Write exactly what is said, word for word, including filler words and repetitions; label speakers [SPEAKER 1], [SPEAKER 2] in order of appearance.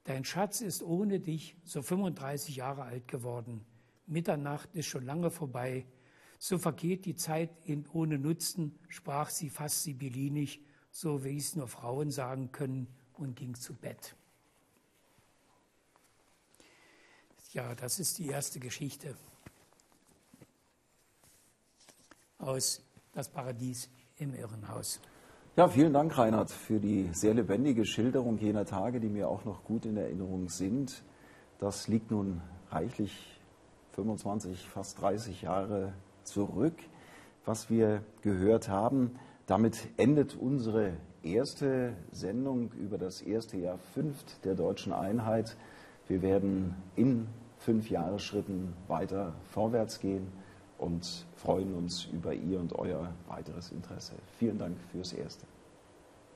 [SPEAKER 1] Dein Schatz ist ohne dich so fünfunddreißig Jahre alt geworden. Mitternacht ist schon lange vorbei. So vergeht die Zeit in, ohne Nutzen, sprach sie fast sibyllinisch, so wie es nur Frauen sagen können, und ging zu Bett. Ja, das ist die erste Geschichte aus Das Paradies im Irrenhaus.
[SPEAKER 2] Ja, vielen Dank, Reinhard, für die sehr lebendige Schilderung jener Tage, die mir auch noch gut in Erinnerung sind. Das liegt nun reichlich fünfundzwanzig, fast dreißig Jahre zurück, was wir gehört haben. Damit endet unsere erste Sendung über das erste Jahr fünft der Deutschen Einheit. Wir werden in fünf Jahresschritten weiter vorwärts gehen und freuen uns über Ihr und euer weiteres Interesse. Vielen Dank fürs Erste.